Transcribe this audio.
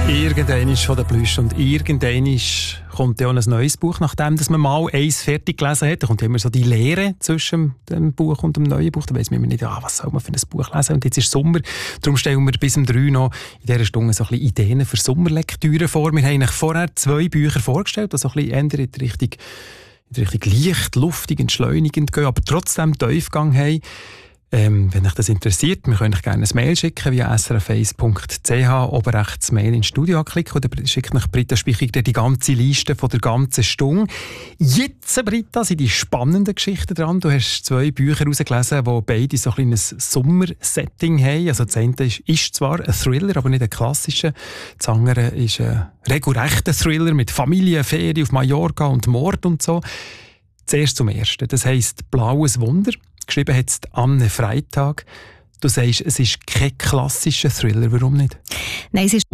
Irgendwann ist von der Plüsch und irgendwann kommt ja auch ein neues Buch, nachdem dass man mal eins fertig gelesen hat. Da kommt immer so die Lehre zwischen dem Buch und dem neuen Buch. Da weiss man immer nicht, was soll man für ein Buch lesen. Und jetzt ist Sommer, darum stellen wir bis um 3 noch in dieser Stunde so ein bisschen Ideen für Sommerlektüre vor. Wir haben eigentlich vorher 2 Bücher vorgestellt, die so ein bisschen in die Richtung leicht, luftig, entschleunigend gehen, aber trotzdem Tiefgang haben. Wenn euch das interessiert, wir können euch gerne ein Mail schicken via srf1.ch, oben rechts Mail ins Studio klicken oder schickt euch Britta Spichiger die ganze Liste von der ganzen Stunde. Jetzt, Britta, sind die spannenden Geschichten dran. Du hast 2 Bücher herausgelesen, die beide so ein kleines Sommersetting haben. Also das eine ist zwar ein Thriller, aber nicht ein klassischer. Das andere ist ein regelrechter Thriller mit Familie, Ferien auf Mallorca und Mord und so. Zuerst zum Ersten. Das heisst «Blaues Wunder». Geschrieben hat es Anne Freitag. Du sagst, es ist kein klassischer Thriller. Warum nicht? Nein, es ist